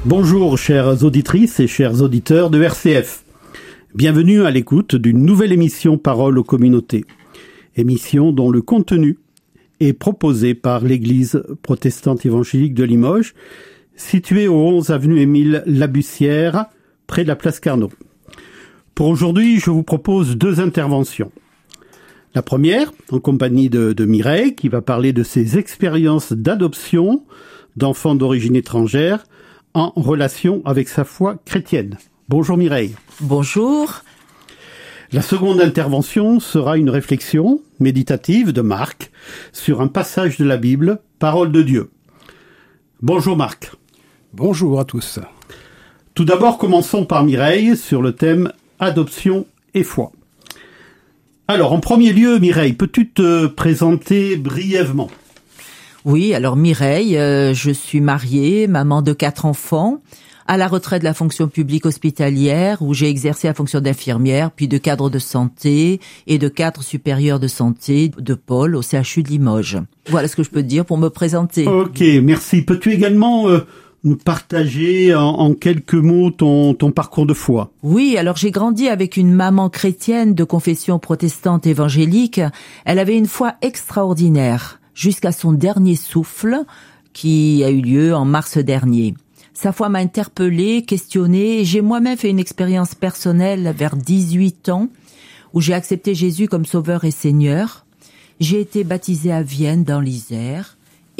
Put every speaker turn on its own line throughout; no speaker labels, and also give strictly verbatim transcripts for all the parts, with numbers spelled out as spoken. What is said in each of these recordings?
Bonjour chères auditrices et chers auditeurs de R C F. Bienvenue à l'écoute d'une nouvelle émission Parole aux communautés. Émission dont le contenu est proposé par l'Église protestante évangélique de Limoges, située au onze avenue Émile Labussière, près de la place Carnot. Pour aujourd'hui, je vous propose deux interventions. La première, en compagnie de, de Mireille, qui va parler de ses expériences d'adoption d'enfants d'origine étrangère en relation avec sa foi chrétienne. Bonjour Mireille.
Bonjour.
La seconde intervention sera une réflexion méditative de Marc sur un passage de la Bible, Parole de Dieu. Bonjour Marc.
Bonjour à tous.
Tout d'abord, commençons par Mireille sur le thème adoption et foi. Alors, en premier lieu, Mireille, peux-tu te présenter brièvement ?
Oui, alors Mireille, euh, je suis mariée, maman de quatre enfants, à la retraite de la fonction publique hospitalière où j'ai exercé la fonction d'infirmière, puis de cadre de santé et de cadre supérieur de santé de pôle au C H U de Limoges. Voilà ce que je peux te dire pour me présenter.
Ok, merci. Peux-tu également euh, nous partager en, en quelques mots ton, ton parcours de foi ?
Oui, alors j'ai grandi avec une maman chrétienne de confession protestante évangélique. Elle avait une foi extraordinaire jusqu'à son dernier souffle qui a eu lieu en mars dernier. Sa foi m'a interpellée, questionnée. J'ai moi-même fait une expérience personnelle vers dix-huit ans où j'ai accepté Jésus comme sauveur et seigneur. J'ai été baptisée à Vienne dans l'Isère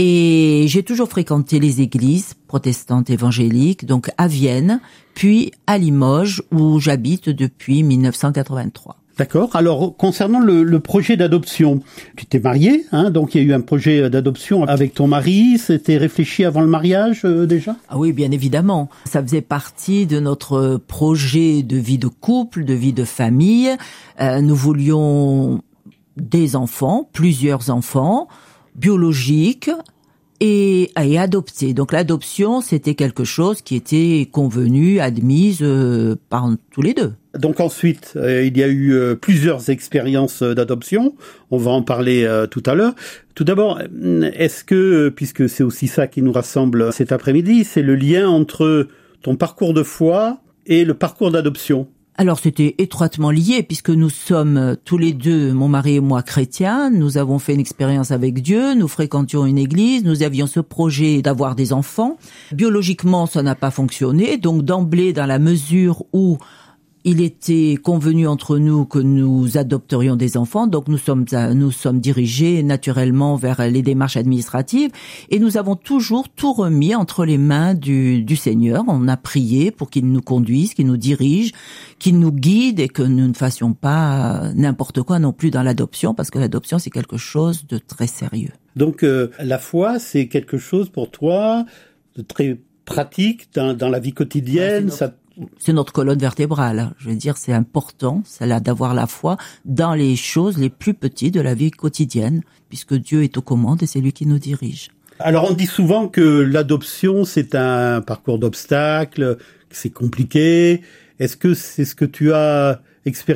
et j'ai toujours fréquenté les églises protestantes évangéliques, donc à Vienne, puis à Limoges où j'habite depuis mille neuf cent quatre-vingt-trois.
D'accord. Alors, concernant le, le projet d'adoption, tu t'es mariée, hein, donc il y a eu un projet d'adoption avec ton mari. C'était réfléchi avant le mariage euh, déjà ?
Ah oui, bien évidemment. Ça faisait partie de notre projet de vie de couple, de vie de famille. Euh, nous voulions des enfants, plusieurs enfants, biologiques et, et adoptés. Donc l'adoption, c'était quelque chose qui était convenu, admise euh, par tous les deux.
Donc ensuite, euh, il y a eu euh, plusieurs expériences euh, d'adoption. On va en parler euh, tout à l'heure. Tout d'abord, est-ce que, euh, puisque c'est aussi ça qui nous rassemble cet après-midi, c'est le lien entre ton parcours de foi et le parcours d'adoption ?
Alors c'était étroitement lié puisque nous sommes tous les deux, mon mari et moi, chrétiens. Nous avons fait une expérience avec Dieu, nous fréquentions une église, nous avions ce projet d'avoir des enfants. Biologiquement, ça n'a pas fonctionné, donc d'emblée, dans la mesure où il était convenu entre nous que nous adopterions des enfants, donc nous sommes nous sommes dirigés naturellement vers les démarches administratives et nous avons toujours tout remis entre les mains du, du Seigneur. On a prié pour qu'il nous conduise, qu'il nous dirige, qu'il nous guide et que nous ne fassions pas n'importe quoi non plus dans l'adoption, parce que l'adoption c'est quelque chose de très sérieux.
Donc euh, la foi c'est quelque chose pour toi de très pratique dans, dans la vie quotidienne.
Ah, c'est notre colonne vertébrale. Je veux dire, c'est important, c'est là d'avoir la foi dans les choses les plus petites de la vie quotidienne, puisque Dieu est aux commandes et c'est lui qui nous dirige.
Alors on dit souvent que l'adoption c'est un parcours d'obstacles, que c'est compliqué. Est-ce que c'est ce que tu as expérimenté ?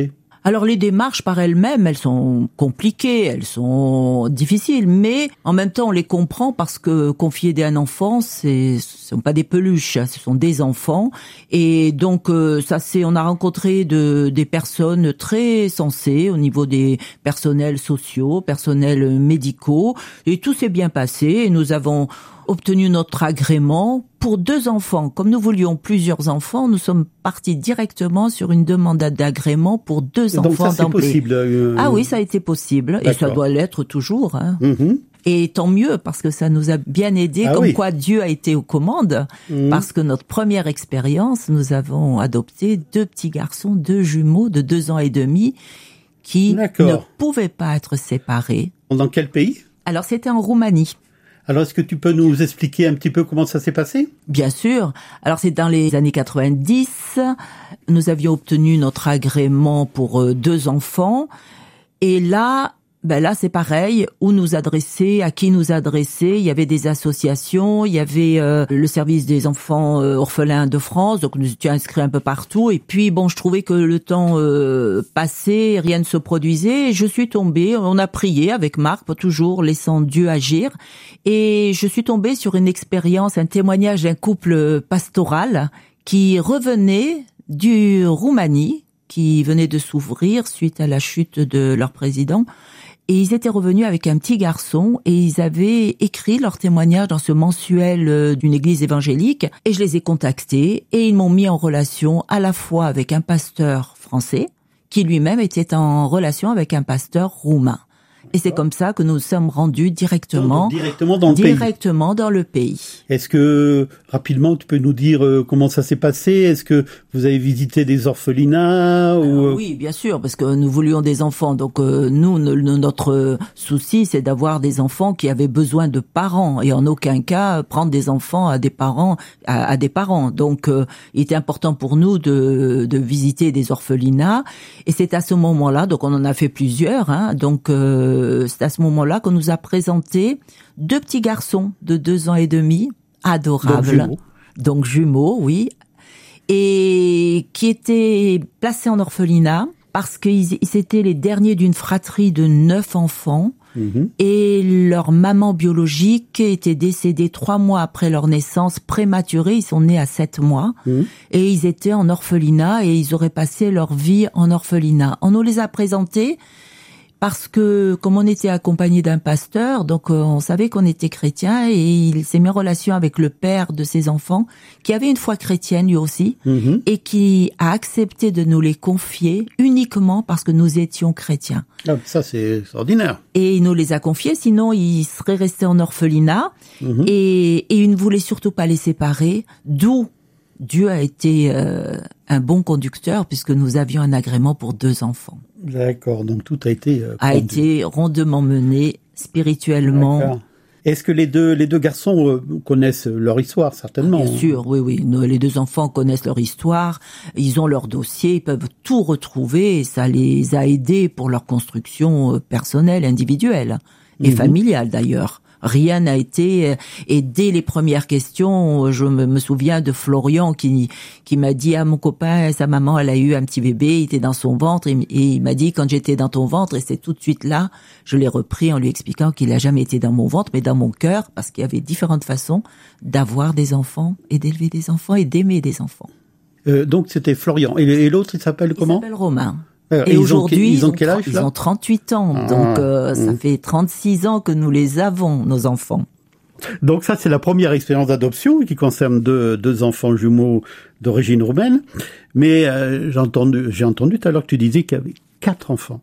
Alors les démarches par elles-mêmes, elles sont compliquées, elles sont difficiles, mais en même temps on les comprend parce que confier un enfant, c'est, ce sont pas des peluches, ce sont des enfants, et donc euh, ça c'est, on a rencontré de, des personnes très sensées au niveau des personnels sociaux, personnels médicaux, et tout s'est bien passé, et nous avons obtenu notre agrément pour deux enfants. Comme nous voulions plusieurs enfants, nous sommes partis directement sur une demande d'agrément pour deux
Donc
enfants
ça, c'est
d'emblée.
Possible, euh...
Ah oui, ça a été possible.
D'accord.
Et ça doit l'être toujours. Hein.
Mm-hmm.
Et tant mieux, parce que ça nous a bien aidé,
ah
comme
oui.
quoi Dieu a été aux commandes. Mm-hmm. Parce que notre première expérience, nous avons adopté deux petits garçons, deux jumeaux de deux ans et demi, qui D'accord. ne pouvaient pas être séparés.
Dans quel pays ?
Alors c'était en Roumanie.
Alors, est-ce que tu peux nous expliquer un petit peu comment ça s'est passé ?
Bien sûr. Alors, c'est dans les années quatre-vingt-dix. Nous avions obtenu notre agrément pour deux enfants. Et là, ben là c'est pareil, où nous adresser, à qui nous adresser. Il y avait des associations, il y avait euh, le service des enfants euh, orphelins de France, donc nous étions inscrits un peu partout. Et puis bon, je trouvais que le temps euh, passait, rien ne se produisait. Et je suis tombée, on a prié avec Marc, toujours laissant Dieu agir. Et je suis tombée sur une expérience, un témoignage d'un couple pastoral qui revenait du Roumanie, qui venait de s'ouvrir suite à la chute de leur président. Et ils étaient revenus avec un petit garçon et ils avaient écrit leur témoignage dans ce mensuel d'une église évangélique. Et je les ai contactés et ils m'ont mis en relation à la fois avec un pasteur français qui lui-même était en relation avec un pasteur roumain. Et c'est comme ça que nous sommes rendus directement,
directement dans le
directement
pays.
dans le pays.
Est-ce que, rapidement, tu peux nous dire euh, comment ça s'est passé? Est-ce que vous avez visité des orphelinats ou...
euh, Oui, bien sûr, parce que nous voulions des enfants. Donc, euh, nous, notre souci, c'est d'avoir des enfants qui avaient besoin de parents et en aucun cas prendre des enfants à des parents, à, à des parents. Donc, euh, il était important pour nous de, de visiter des orphelinats. Et c'est à ce moment-là, donc on en a fait plusieurs, hein, donc... Euh, c'est à ce moment-là qu'on nous a présenté deux petits garçons de deux ans et demi, adorables.
Donc jumeaux.
Donc jumeaux, oui. Et qui étaient placés en orphelinat parce qu'ils étaient les derniers d'une fratrie de neuf enfants. Mmh. Et leur maman biologique était décédée trois mois après leur naissance, prématurée. Ils sont nés à sept mois. Mmh. Et ils étaient en orphelinat et ils auraient passé leur vie en orphelinat. On nous les a présentés parce que, comme on était accompagné d'un pasteur, donc euh, on savait qu'on était chrétien et il s'est mis en relation avec le père de ses enfants, qui avait une foi chrétienne lui aussi, mmh. et qui a accepté de nous les confier uniquement parce que nous étions chrétiens.
Ah, ça, c'est extraordinaire.
Et il nous les a confiés, sinon ils seraient restés en orphelinat, mmh. et, et il ne voulait surtout pas les séparer, d'où Dieu a été euh, un bon conducteur puisque nous avions un agrément pour deux enfants.
D'accord, donc tout a été euh,
a été rondement mené spirituellement.
D'accord. Est-ce que les deux les deux garçons euh, connaissent leur histoire certainement?
Bien sûr, oui, oui. Nos, les deux enfants connaissent leur histoire. Ils ont leur dossier, ils peuvent tout retrouver et ça les a aidés pour leur construction personnelle, individuelle et mmh. familiale d'ailleurs. Rien n'a été, et dès les premières questions, je me souviens de Florian qui qui m'a dit ah mon copain, sa maman elle a eu un petit bébé, il était dans son ventre et, et il m'a dit quand j'étais dans ton ventre, et c'est tout de suite là, je l'ai repris en lui expliquant qu'il n'a jamais été dans mon ventre mais dans mon cœur, parce qu'il y avait différentes façons d'avoir des enfants et d'élever des enfants et d'aimer des enfants.
Euh, donc c'était Florian et, et l'autre il s'appelle comment?
Il s'appelle Romain.
Et, et
aujourd'hui,
ils ont, ils ont quel âge,
ils ont trente-huit ans, ah, donc euh, mmh. ça fait trente-six ans que nous les avons, nos enfants.
Donc ça, c'est la première expérience d'adoption qui concerne deux, deux enfants jumeaux d'origine roumaine. Mais euh, j'ai entendu, j'ai entendu tout à l'heure que tu disais qu'il y avait quatre enfants.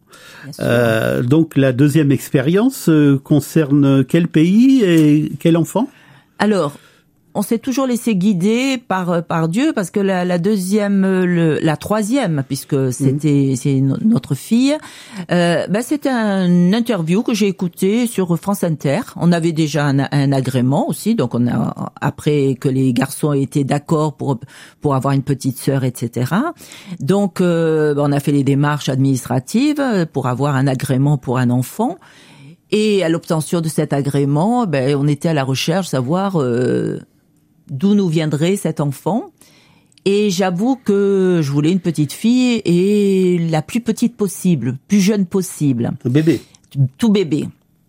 Euh, donc la deuxième expérience euh, concerne quel pays et quel enfant?
Alors, on s'est toujours laissé guider par par Dieu parce que la, la deuxième, le, la troisième, puisque c'était mmh. c'est no, notre fille, euh, ben c'était un interview que j'ai écouté sur France Inter. On avait déjà un, un agrément aussi, donc on a après que les garçons étaient d'accord pour pour avoir une petite sœur, et cetera. Donc euh, on a fait les démarches administratives pour avoir un agrément pour un enfant. Et à l'obtention de cet agrément, ben on était à la recherche, savoir euh, d'où nous viendrait cet enfant. Et j'avoue que je voulais une petite fille et la plus petite possible, plus jeune possible.
Un bébé.
Tout bébé.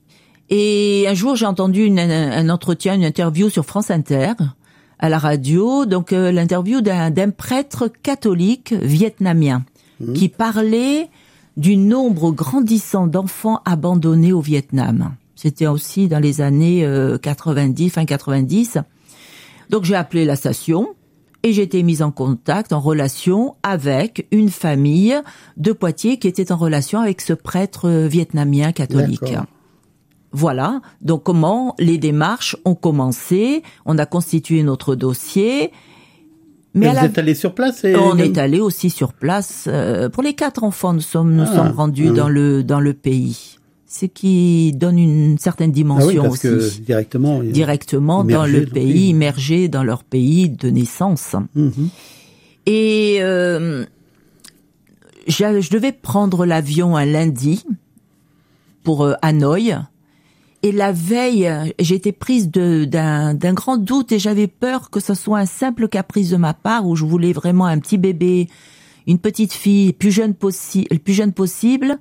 Et un jour, j'ai entendu une, un entretien, une interview sur France Inter, à la radio, donc euh, l'interview d'un, d'un prêtre catholique vietnamien mmh. qui parlait du nombre grandissant d'enfants abandonnés au Vietnam. C'était aussi dans les années euh, quatre-vingt-dix, fin quatre-vingt-dix. Donc j'ai appelé la station et j'ai été mise en contact, en relation avec une famille de Poitiers qui était en relation avec ce prêtre vietnamien catholique. D'accord. Voilà, donc comment les démarches ont commencé, on a constitué notre dossier.
Mais vous la... êtes allé sur place et...
On est allé aussi sur place. Euh, pour les quatre enfants, nous sommes nous ah, sommes rendus mmh. dans le dans le pays. Ce qui donne une certaine dimension ah oui, parce aussi.
Que directement,
directement dans le pays, pays, immergés dans leur pays de naissance. Mm-hmm. Et euh, je, je devais prendre l'avion un lundi pour euh, Hanoï. Et la veille, j'ai été prise de, d'un, d'un grand doute et j'avais peur que ce soit un simple caprice de ma part où je voulais vraiment un petit bébé, une petite fille, plus jeune possi- le plus jeune possible.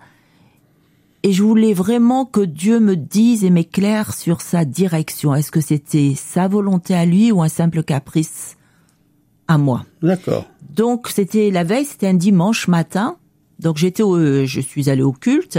Et je voulais vraiment que Dieu me dise et m'éclaire sur sa direction. Est-ce que c'était sa volonté à lui ou un simple caprice à moi?
D'accord.
Donc c'était la veille, c'était un dimanche matin. Donc j'étais au, je suis allée au culte.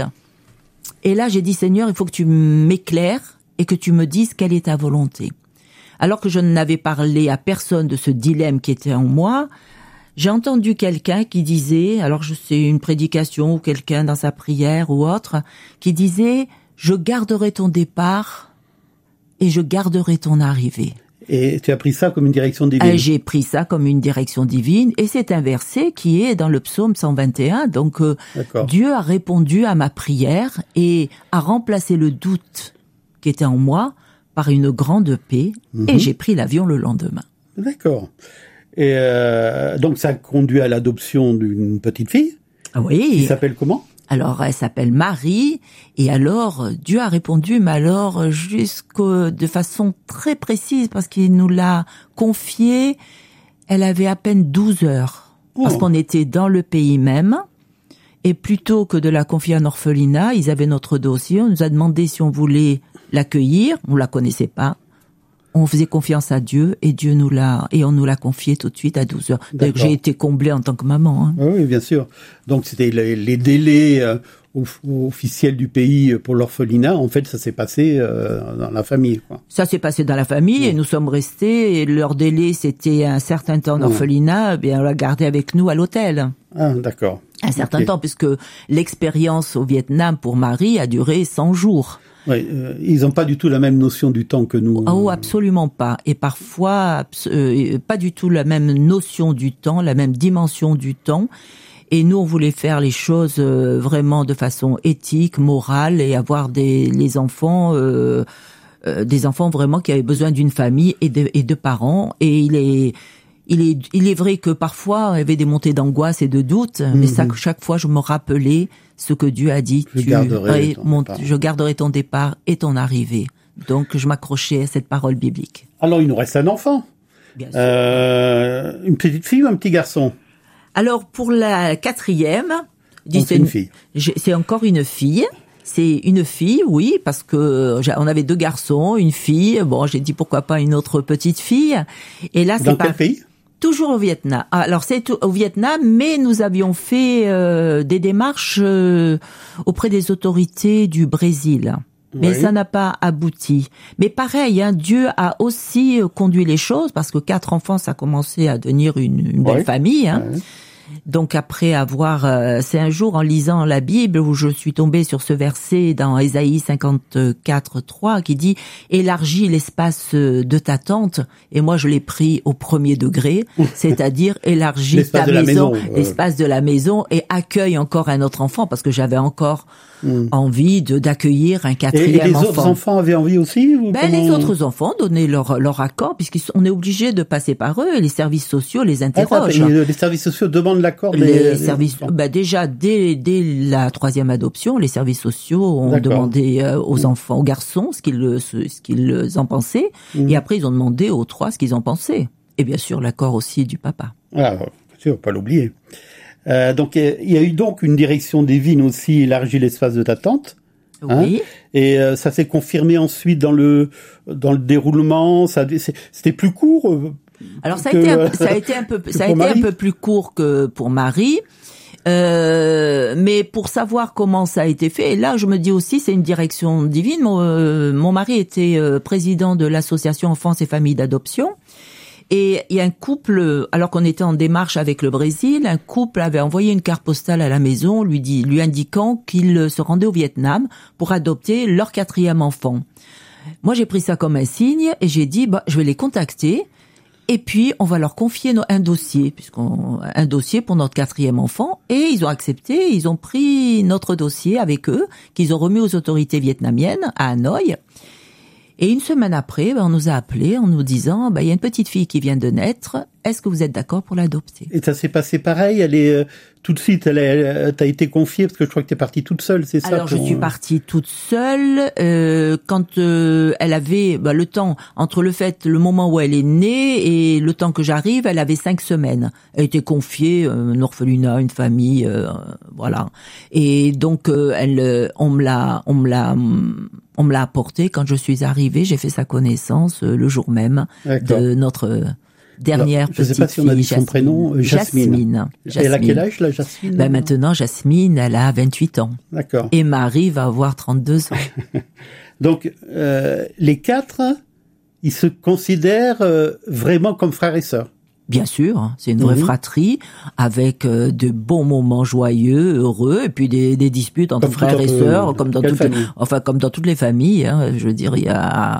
Et là, j'ai dit, Seigneur, il faut que tu m'éclaires et que tu me dises quelle est ta volonté. Alors que je n'avais parlé à personne de ce dilemme qui était en moi, j'ai entendu quelqu'un qui disait, alors je sais, une prédication ou quelqu'un dans sa prière ou autre, qui disait, je garderai ton départ et je garderai ton arrivée.
Et tu as pris ça comme une direction divine?
Et j'ai pris ça comme une direction divine, et c'est un verset qui est dans le psaume cent vingt et un. Donc euh, Dieu a répondu à ma prière et a remplacé le doute qui était en moi par une grande paix, mm-hmm. et j'ai pris l'avion le lendemain.
D'accord. Et euh, donc ça a conduit à l'adoption d'une petite fille.
Oui.
Qui s'appelle comment?
Alors, elle s'appelle Marie, et alors, Dieu a répondu, mais alors, jusqu'au, de façon très précise, parce qu'il nous l'a confiée, elle avait à peine douze heures, oh. parce qu'on était dans le pays même, et plutôt que de la confier en orphelinat, ils avaient notre dossier, on nous a demandé si on voulait l'accueillir, on la connaissait pas, on faisait confiance à Dieu, et Dieu nous l'a, et on nous l'a confié tout de suite à douze heures. Donc j'ai été comblée en tant que maman. Hein.
Oui, bien sûr. Donc c'était les, les délais euh, officiels du pays pour l'orphelinat. En fait, ça s'est passé euh, dans la famille, quoi.
Ça s'est passé dans la famille, oui. Et nous sommes restés, et leur délai, c'était un certain temps d'orphelinat, oui. Bien, on l'a gardé avec nous à l'hôtel.
Ah, d'accord.
Un certain
okay.
temps, puisque l'expérience au Vietnam pour Marie a duré cent jours.
Oui, euh, ils n'ont pas du tout la même notion du temps que nous.
Oh, absolument pas. Et parfois, euh, pas du tout la même notion du temps, la même dimension du temps. Et nous, on voulait faire les choses euh, vraiment de façon éthique, morale, et avoir des les enfants, euh, euh, des enfants vraiment qui avaient besoin d'une famille et de, et de parents. Et il est Il est, il est vrai que parfois, il y avait des montées d'angoisse et de doute, mmh. mais ça, chaque fois, je me rappelais ce que Dieu a dit.
Je,
tu,
garderai ton
mon, je garderai ton départ et ton arrivée. Donc, je m'accrochais à cette parole biblique.
Alors, il nous reste un enfant.
Bien sûr.
Euh, une petite fille ou un petit garçon?
Alors, pour la quatrième,
c'est une, une fille.
C'est encore une fille. C'est une fille, oui, parce que on avait deux garçons, une fille. Bon, j'ai dit pourquoi pas une autre petite fille. Et là, c'est
dans
pas
quel pays?
Toujours au Vietnam. Alors c'est au Vietnam, mais nous avions fait euh, des démarches euh, auprès des autorités du Brésil. Mais oui. Ça n'a pas abouti. Mais pareil, hein, Dieu a aussi conduit les choses, parce que quatre enfants, ça a commencé à devenir une, une belle oui. famille. Hein. Oui. Donc après avoir, euh, c'est un jour en lisant la Bible où je suis tombée sur ce verset dans Ésaïe cinquante-quatre trois qui dit « Élargis l'espace de ta tente ». Et moi je l'ai pris au premier degré, c'est-à-dire élargis ta maison,
maison euh...
l'espace de la maison, et accueille encore un autre enfant, parce que j'avais encore mmh. envie de d'accueillir un quatrième enfant.
Et les
enfant.
autres enfants avaient envie aussi ou
ben,
comment...
Les autres enfants donnaient leur, leur accord, puisqu'on est obligé de passer par eux, et les services sociaux les interrogent.
Ah, les services sociaux demandent l'accord des,
les
des
services, bah déjà dès dès la troisième adoption, les services sociaux ont D'accord. demandé euh, aux mmh. enfants, aux garçons, ce qu'ils ce, ce qu'ils en pensaient, mmh. et après ils ont demandé aux trois ce qu'ils en pensaient, et bien sûr l'accord aussi du papa.
Ah, bien sûr, pas l'oublier. Euh, donc il y a eu donc une direction divine aussi, élargir l'espace de ta tente. Hein,
oui.
Et euh, ça s'est confirmé ensuite dans le dans le déroulement. Ça c'était plus court. Euh,
Alors ça a, été un, ça a été un peu ça a été
Marie.
un peu plus court que pour Marie, euh, mais pour savoir comment ça a été fait, et là je me dis aussi c'est une direction divine. Mon, euh, mon mari était euh, président de l'association Enfance et Familles d'Adoption, et il y a un couple, alors qu'on était en démarche avec le Brésil, un couple avait envoyé une carte postale à la maison, lui dit, lui indiquant qu'il se rendait au Vietnam pour adopter leur quatrième enfant. Moi j'ai pris ça comme un signe et j'ai dit bah je vais les contacter. Et puis, on va leur confier un dossier, puisqu'on un dossier pour notre quatrième enfant. Et ils ont accepté, ils ont pris notre dossier avec eux, qu'ils ont remis aux autorités vietnamiennes à Hanoï. Et une semaine après, ben, on nous a appelés en nous disant, ben, il y a une petite fille qui vient de naître. est-ce que vous êtes d'accord pour l'adopter?
Et ça s'est passé pareil, elle est euh, tout de suite, elle, elle t'as été confiée parce que je crois que t'es partie toute seule, c'est ça?
Alors
pour...
je suis partie toute seule euh, quand euh, elle avait bah, le temps entre le fait, le moment où elle est née et le temps que j'arrive, elle avait cinq semaines. Elle était confiée, euh, un orphelinat, une famille, euh, voilà. Et donc euh, elle, on me l'a, on me l'a, on me l'a apportée quand je suis arrivée. J'ai fait sa connaissance euh, le jour même
D'accord.
de notre euh, dernière
Alors, je
petite
sais pas si on a dit son
Jasmine.
prénom, euh, Jasmine.
Jasmine.
Jasmine. Elle a quel âge, là, Jasmine?
Ben maintenant, Jasmine, elle a vingt-huit ans.
D'accord.
Et Marie va avoir trente-deux ans.
Donc, euh, les quatre, ils se considèrent euh, vraiment comme frères et sœurs.
Bien sûr, c'est une vraie
Mhm.
fratrie avec euh, de bons moments joyeux, heureux, et puis des, des disputes entre
Comme
frères
tout un
et
peu,
sœurs, comme dans
quelle
toutes, les,
famille.
enfin comme dans toutes les familles. Hein, je veux dire, il y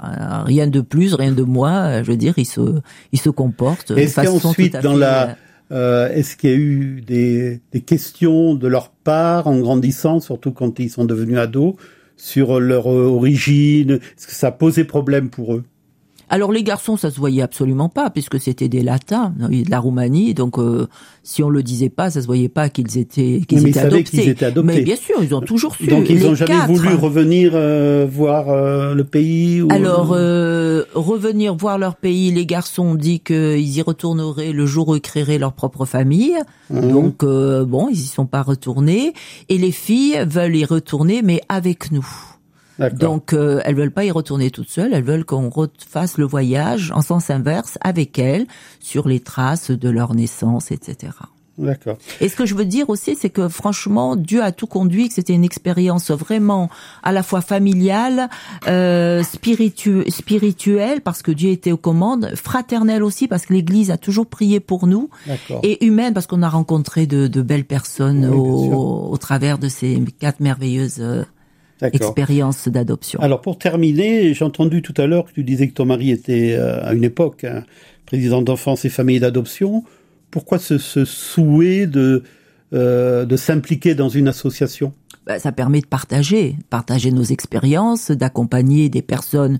a rien de plus, rien de moins. Je veux dire, ils se, ils se comportent de
Est-ce
façon
qu'ensuite,
tout à
dans
fait,
la, euh, est-ce qu'il y a eu des, des questions de leur part en grandissant, surtout quand ils sont devenus ados, sur leur euh, origine? Est-ce que ça a posé problème pour eux?
Alors les garçons, ça se voyait absolument pas, puisque c'était des latins, de la Roumanie, donc euh, si on le disait pas, ça se voyait pas qu'ils étaient qu'ils
Mais ils
étaient
savaient
adoptés.
qu'ils étaient adoptés.
Mais bien sûr, ils ont toujours su.
Donc ils
Les
n'ont jamais
quatre.
voulu revenir euh, voir euh, le pays ou...
Alors euh, revenir voir leur pays, les garçons ont dit qu'ils y retourneraient le jour où ils créeraient leur propre famille.
Mhm.
Donc euh, bon, ils y sont pas retournés. Et les filles veulent y retourner, mais avec nous.
D'accord.
Donc, euh, elles veulent pas y retourner toutes seules, elles veulent qu'on refasse le voyage en sens inverse avec elles, sur les traces de leur naissance, et cetera.
D'accord.
Et ce que je veux dire aussi, c'est que franchement, Dieu a tout conduit, que c'était une expérience vraiment à la fois familiale, euh, spiritu- spirituelle, parce que Dieu était aux commandes, fraternelle aussi, parce que l'Église a toujours prié pour nous,
D'accord.
et humaine, parce qu'on a rencontré de, de belles personnes
Oui, bien sûr.
au, au travers de ces quatre merveilleuses euh,
D'accord.
expériences d'adoption.
Alors pour terminer, j'ai entendu tout à l'heure que tu disais que ton mari était euh, à une époque hein, président d'enfance et famille d'adoption. Pourquoi ce, ce souhait de, euh, de s'impliquer dans une association?
Ben, ça permet de partager, partager nos expériences, d'accompagner des personnes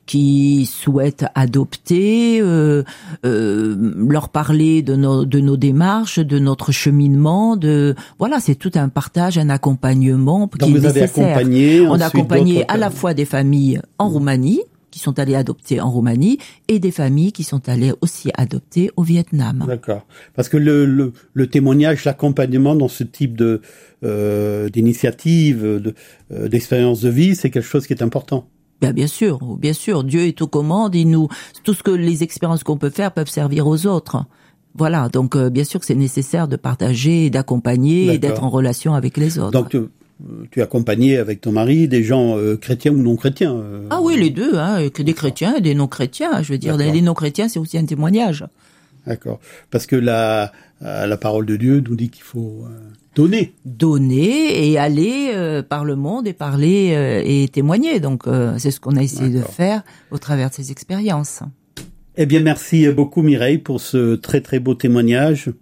qui souhaitent adopter, euh, euh, leur parler de nos de nos démarches, de notre cheminement, de voilà, c'est tout un partage, un accompagnement qui
Donc
est
vous avez
nécessaire.
accompagné
On a
ensuite
accompagné
d'autres-
à la fois des familles en Roumanie qui sont allées adopter en Roumanie et des familles qui sont allées aussi adopter au Vietnam.
D'accord. Parce que le, le, le témoignage, l'accompagnement dans ce type de euh, d'initiative, de, euh, d'expérience de vie, c'est quelque chose qui est important.
Ben, bien sûr, bien sûr. Dieu est aux commandes. Il nous, tout ce que les expériences qu'on peut faire peuvent servir aux autres. Voilà. Donc, euh, bien sûr que c'est nécessaire de partager, d'accompagner et
D'accord.
d'être en relation avec les autres.
Donc tu, tu accompagnais avec ton mari des gens euh, chrétiens ou non chrétiens. euh,
ah oui, les deux, hein, que des chrétiens et des non-chrétiens. Je veux dire,
D'accord.
les non-chrétiens, c'est aussi un témoignage.
D'accord. Parce que la, euh, la parole de Dieu nous dit qu'il faut euh, donner.
Donner et aller euh, par le monde et parler euh, et témoigner. Donc, euh, c'est ce qu'on a essayé de
D'accord.
faire au travers de ces expériences.
Eh bien, merci beaucoup Mireille pour ce très très beau témoignage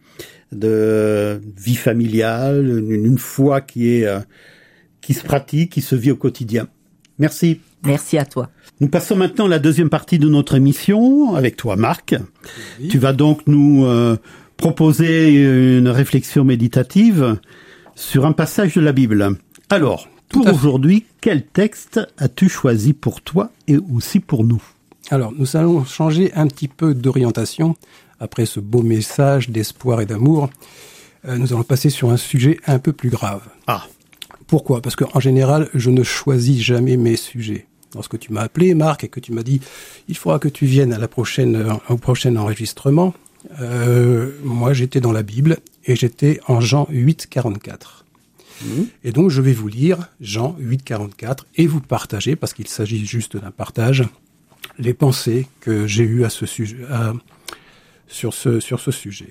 de vie familiale, une, une foi qui est euh, qui se pratique, qui se vit au quotidien. Merci.
Merci à toi.
Nous passons maintenant à la deuxième partie de notre émission avec toi, Marc.
Oui.
Tu vas donc nous euh, proposer une réflexion méditative sur un passage de la Bible. Alors,
Tout
pour
à fait.
aujourd'hui, quel texte as-tu choisi pour toi et aussi pour nous?
Alors, nous allons changer un petit peu d'orientation. Après ce beau message d'espoir et d'amour, euh, nous allons passer sur un sujet un peu plus grave.
Ah,
Pourquoi? Parce qu'en général, je ne choisis jamais mes sujets. Lorsque tu m'as appelé, Marc, et que tu m'as dit « il faudra que tu viennes à la prochaine, euh, au prochain enregistrement euh, », moi j'étais dans la Bible et j'étais en Jean huit, quarante-quatre.
mmh.
Et donc je vais vous lire Jean huit, quarante-quatre et vous partager, parce qu'il s'agit juste d'un partage, les pensées que j'ai eues à ce sujet, à, sur, ce, sur ce sujet.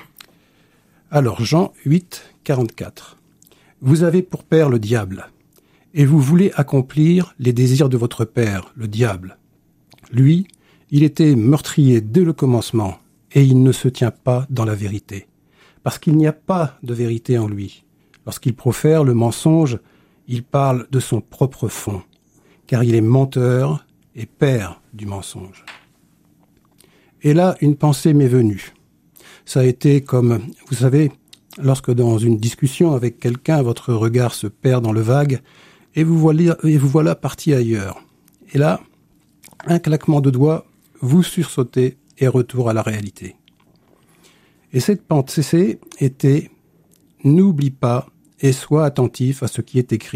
Alors Jean huit, quarante-quatre. Vous avez pour père le diable, et vous voulez accomplir les désirs de votre père, le diable. Lui, il était meurtrier dès le commencement, et il ne se tient pas dans la vérité, parce qu'il n'y a pas de vérité en lui. Lorsqu'il profère le mensonge, il parle de son propre fond, car il est menteur et père du mensonge. Et là, une pensée m'est venue. Ça a été comme, vous savez, lorsque dans une discussion avec quelqu'un, votre regard se perd dans le vague et vous voilà, et vous voilà parti ailleurs. Et là, un claquement de doigts, vous sursautez et retour à la réalité. Et cette pensée était « N'oublie pas et sois attentif à ce qui est écrit